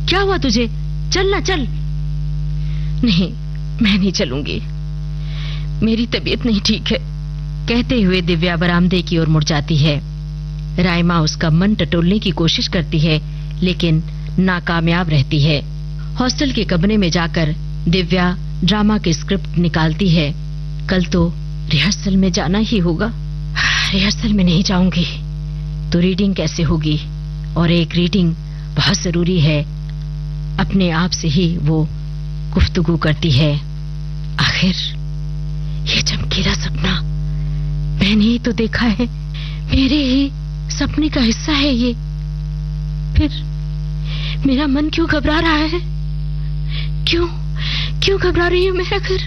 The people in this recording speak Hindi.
क्या हुआ तुझे? चल ना, चल। नहीं, मैं नहीं चलूंगी, मेरी तबीयत नहीं ठीक है, कहते हुए दिव्या बरामदे की ओर मुड़ जाती है। राइमा उसका मन टटोलने की कोशिश करती है, लेकिन नाकामयाब रहती है। हॉस्टल के कमरे में जाकर दिव्या ड्रामा की स्क्रिप्ट निकालती है। कल तो रिहर्सल में जाना ही होगा। रिहर्सल में नहीं जाऊंगी तो रीडिंग कैसे होगी? और एक रीडिंग बहुत जरूरी है। अपने आप से ही वो गुफ्तगू करती है। आखिर ये चमकीला सपना मैंने ही तो देखा है, मेरे ही सपने का हिस्सा है ये। फिर मेरा मन क्यों घबरा रहा है? क्यों घबरा रही हूं मैं? अगर